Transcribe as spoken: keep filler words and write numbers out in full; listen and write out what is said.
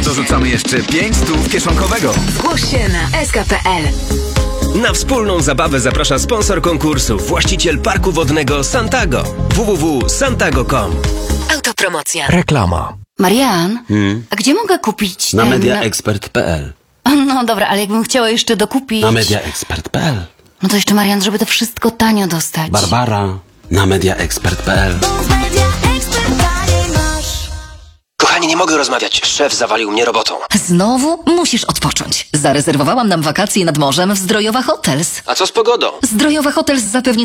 dorzucamy jeszcze pięć stów kieszonkowego. Zgłoś się na s k kropka p l. Na wspólną zabawę zaprasza sponsor konkursu, właściciel parku wodnego Santago. w w w kropka santago kropka com. Autopromocja. Reklama. Marian, Hmm? a gdzie mogę kupić Na ten... mediaexpert kropka p l. No dobra, ale jakbym chciała jeszcze dokupić... Na mediaexpert kropka p l. No to jeszcze, Marian, żeby to wszystko tanio dostać. Barbara. Na mediaexpert kropka p l. Kochani, nie mogę rozmawiać. Szef zawalił mnie robotą. Znowu? Musisz odpocząć. Zarezerwowałam nam wakacje nad morzem w Zdrojowa Hotels. A co z pogodą? Zdrojowa Hotels zapewni